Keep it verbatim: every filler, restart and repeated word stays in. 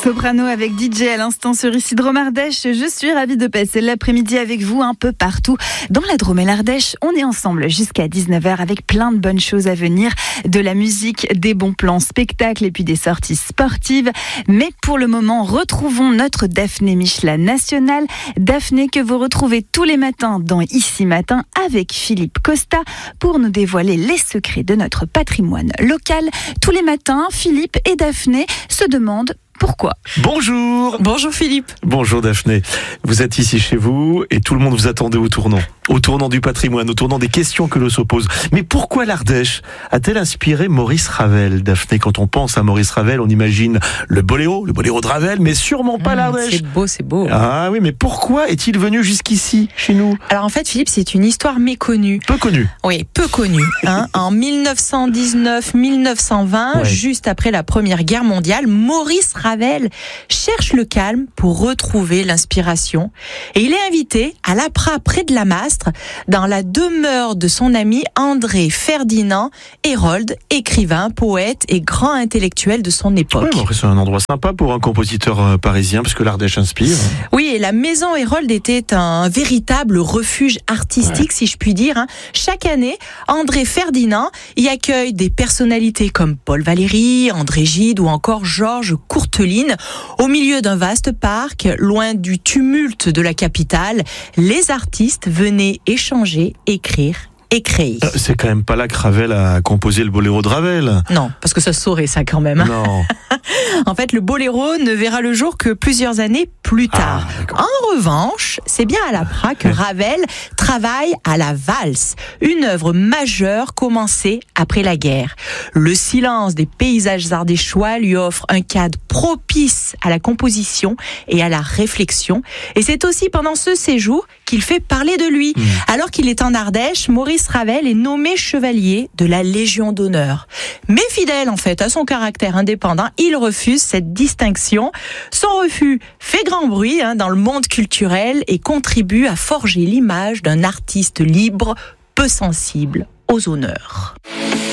Soprano avec D J à l'instant sur ici Drôme Ardèche. Je suis ravie de passer l'après-midi avec vous un peu partout dans la Drôme et l'Ardèche. On est ensemble jusqu'à dix-neuf heures avec plein de bonnes choses à venir, de la musique, des bons plans spectacles et puis des sorties sportives. Mais pour le moment, retrouvons notre Daphné Michela nationale. Daphné que vous retrouvez tous les matins dans Ici Matin avec Philippe Costa pour nous dévoiler les secrets de notre patrimoine local. Tous les matins, Philippe et Daphné se demandent pourquoi. Bonjour. Bonjour Philippe. Bonjour Daphné. Vous êtes ici chez vous et tout le monde vous attendait au tournant. Au tournant du patrimoine, au tournant des questions que l'on se pose. Mais pourquoi l'Ardèche a-t-elle inspiré Maurice Ravel, Daphné? Quand on pense à Maurice Ravel, on imagine le boléro, le boléro de Ravel, mais sûrement pas mmh, l'Ardèche. C'est beau, c'est beau. Ah oui, mais pourquoi est-il venu jusqu'ici, chez nous? Alors en fait, Philippe, c'est une histoire méconnue. Peu connue. Oui, peu connue. Hein. En dix-neuf cent dix-neuf dix-neuf cent vingt, ouais. Juste après la Première Guerre mondiale, Maurice Ravel cherche le calme pour retrouver l'inspiration. Et il est invité à l'Apra, près de la Mastre, dans la demeure de son ami André Ferdinand Hérold, écrivain, poète et grand intellectuel de son époque. Oui, bon, c'est un endroit sympa pour un compositeur parisien, parce que l'Ardèche inspire. Oui, et la maison Hérold était un véritable refuge artistique, ouais. si je puis dire. Hein. Chaque année, André Ferdinand y accueille des personnalités comme Paul Valéry, André Gide ou encore Georges Courteline. Au milieu d'un vaste parc, loin du tumulte de la capitale, les artistes venaient échanger, écrire et créer. Euh, c'est quand même pas là que Ravel a composé le boléro de Ravel. Non, parce que ça se saurait ça quand même. Non. En fait, le boléro ne verra le jour que plusieurs années plus tard. Ah, en revanche, c'est bien à l'Apra que Ravel travaille à la valse, une œuvre majeure commencée après la guerre. Le silence des paysages ardéchois lui offre un cadre propice à la composition et à la réflexion. Et c'est aussi pendant ce séjour qu'il fait parler de lui. Mmh. Alors qu'il est en Ardèche, Maurice Ravel est nommé chevalier de la Légion d'honneur. Mais fidèle en fait à son caractère indépendant, il refuse cette distinction. Son refus fait grand bruit hein, dans le monde culturel et contribue à forger l'image d'un artiste libre, peu sensible aux honneurs.